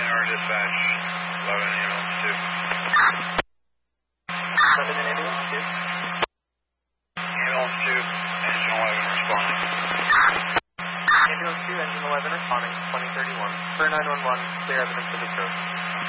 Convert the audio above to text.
Tower dispatch, 11 ambulance 2. 11 and ambulance 2. Ambulance 2, engine 11 responding. Ambulance 2, engine 11 responding, 2031. For 911, clear evidence of the stroke.